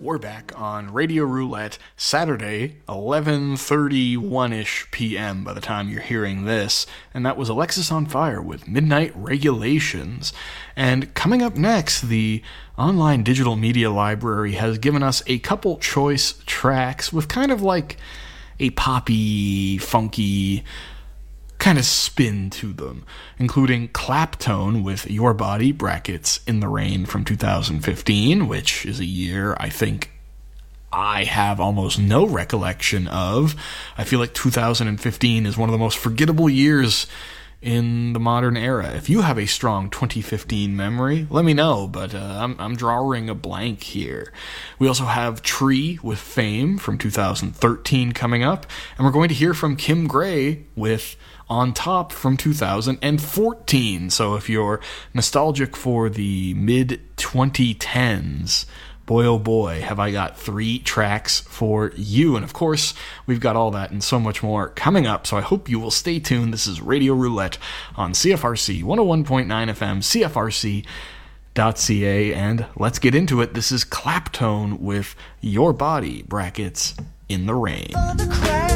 We're back on Radio Roulette, Saturday, 11:31-ish p.m. by the time you're hearing this, and that was Alexisonfire with Midnight Regulations. And coming up next, the online digital media library has given us a couple choice tracks with kind of like a poppy, funky kind of spin to them, including Claptone with Your Body, brackets, In the Rain from 2015, which is a year I think I have almost no recollection of. I feel like 2015 is one of the most forgettable years in the modern era. If you have a strong 2015 memory, let me know, but I'm drawing a blank here. We also have Tree with Fame from 2013 coming up, and we're going to hear from Kim Gray with On Top from 2014. So if you're nostalgic for the mid-2010s, boy oh boy, have I got 3 tracks for you. And of course, we've got all that and so much more coming up, so I hope you will stay tuned. This is Radio Roulette on CFRC 101.9 FM, CFRC.ca, and let's get into it. This is Claptone with Your Body, brackets, In the Rain.